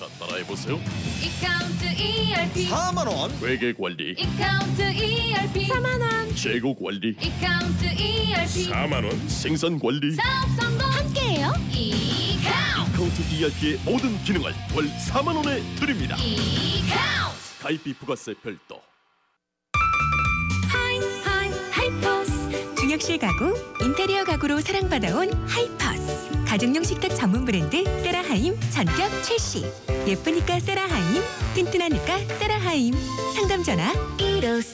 자, 따라해보세요. 이카운트 ERP 4만 원. 회계 관리, 이카운트 ERP 4만 원. 재고 관리, 이카운트 ERP 4만 원. 생산 관리, 사업 성공 함께해요. 이카운트 카운트 ERP의 모든 기능을 월 4만 원에 드립니다. 이카운트 가입비 부가세 별도. 하이퍼스 중역실 가구, 인테리어 가구로 사랑받아온 하이퍼스. 가정용 식탁 전문 브랜드 세라하임 전격 출시. 예쁘니까 세라하임, 튼튼하니까 세라하임. 상담 전화 15